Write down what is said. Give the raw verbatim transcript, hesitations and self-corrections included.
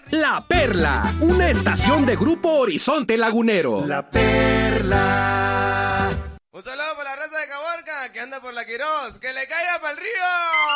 La Perla, una estación de Grupo Horizonte Lagunero. La Perla. Un saludo para la raza de Caborca que anda por la Quirós. ¡Que le caiga para el río!